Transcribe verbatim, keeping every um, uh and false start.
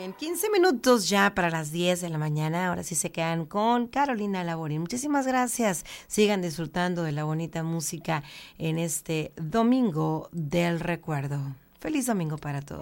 quince minutos ya para las diez de la mañana. Ahora sí se quedan con Carolina Laborín. Muchísimas gracias. Sigan disfrutando de la bonita música en este domingo del recuerdo. Feliz domingo para todos.